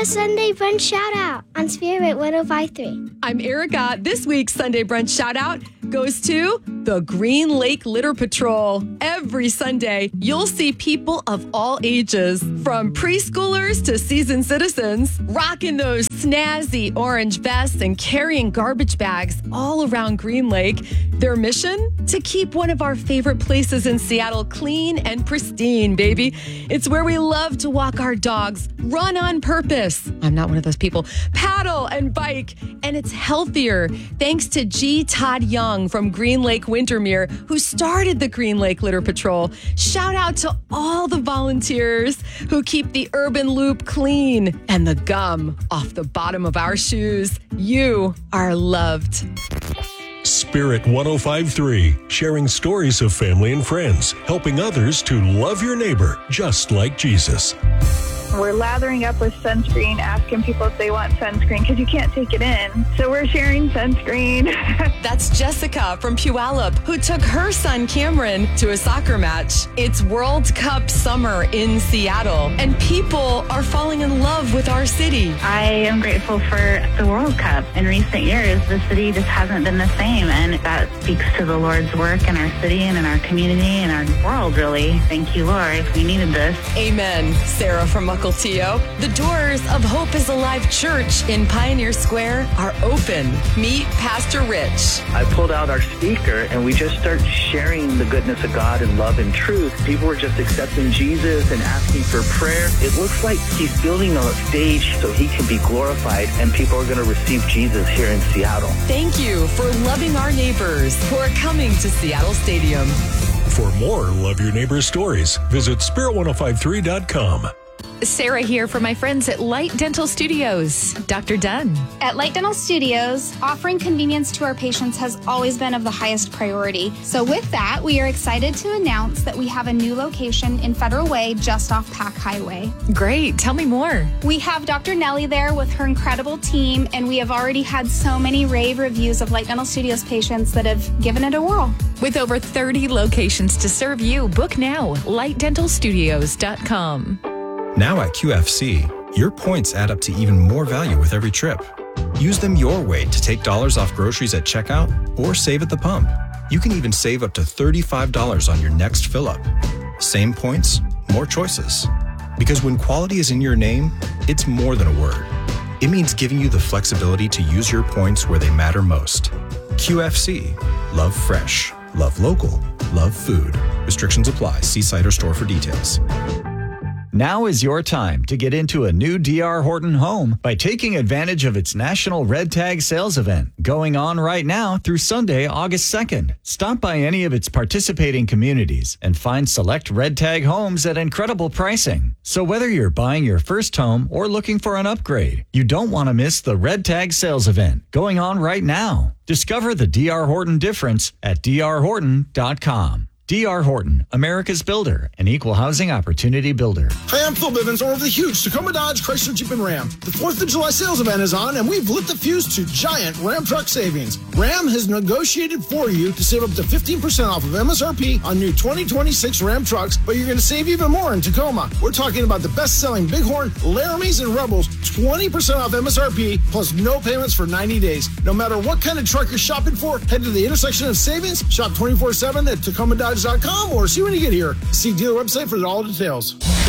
a Sunday brunch shout out on Spirit 105.3. I'm Erica. This week's Sunday brunch shout out goes to the Green Lake Litter Patrol. Every Sunday, you'll see people of all ages, from preschoolers to seasoned citizens, rocking those snazzy orange vests and carrying garbage bags all around Green Lake. Their mission? To keep one of our favorite places in Seattle clean and pristine, baby. It's where we love to walk our dogs, run on purpose. I'm not one of those people. Paddle and bike. And it's healthier thanks to G. Todd Young from Green Lake Windermere, who started the Green Lake Litter Patrol. Shout out to all the volunteers who keep the urban loop clean and the gum off the bottom of our shoes. You are loved. Spirit 105.3, sharing stories of family and friends, helping others to love your neighbor just like Jesus. We're lathering up with sunscreen, asking people if they want sunscreen because you can't take it in. So we're sharing sunscreen. That's Jessica from Puyallup, who took her son Cameron to a soccer match. It's World Cup summer in Seattle, and people are falling in love with our city. I am grateful for the World Cup. In recent years, the city just hasn't been the same, and that speaks to the Lord's work in our city and in our community and our world, really. Thank you, Lord. We needed this. Amen. Sarah from Mukilteo. The doors of Hope is Alive Church in Pioneer Square are open. Meet Pastor Rich. I pulled out our speaker and we just started sharing the goodness of God and love and truth. People were just accepting Jesus and asking for prayer. It looks like he's building a stage so he can be glorified and people are going to receive Jesus here in Seattle. Thank you for loving our neighbors who are coming to Seattle Stadium. For more Love Your Neighbor stories, visit spirit1053.com. Sarah here for my friends at Light Dental Studios. Dr. Dunn. At Light Dental Studios, offering convenience to our patients has always been of the highest priority. So with that, we are excited to announce that we have a new location in Federal Way just off Pack Highway. Great. Tell me more. We have Dr. Nellie there with her incredible team, and we have already had so many rave reviews of Light Dental Studios patients that have given it a whirl. With over 30 locations to serve you, book now. lightdentalstudios.com. Now at QFC, your points add up to even more value with every trip. Use them your way to take dollars off groceries at checkout or save at the pump. You can even save up to $35 on your next fill-up. Same points, more choices. Because when quality is in your name, it's more than a word. It means giving you the flexibility to use your points where they matter most. QFC. Love fresh. Love local. Love food. Restrictions apply. See site or store for details. Now is your time to get into a new D.R. Horton home by taking advantage of its National Red Tag Sales Event going on right now through Sunday, August 2nd. Stop by any of its participating communities and find select Red Tag homes at incredible pricing. So whether you're buying your first home or looking for an upgrade, you don't want to miss the Red Tag Sales Event going on right now. Discover the D.R. Horton difference at drhorton.com. D.R. Horton, America's builder, an equal housing opportunity builder. Hi, I'm Phil Bivens, owner of the huge Tacoma Dodge Chrysler Jeep and Ram. The 4th of July sales event is on, and we've lit the fuse to giant Ram truck savings. Ram has negotiated for you to save up to 15% off of MSRP on new 2026 Ram trucks, but you're going to save even more in Tacoma. We're talking about the best-selling Bighorn, Laramies, and Rebels, 20% off MSRP, plus no payments for 90 days. No matter what kind of truck you're shopping for, head to the intersection of savings, shop 24/7 at TacomaDodge.com or see when you get here. See dealer website for all details.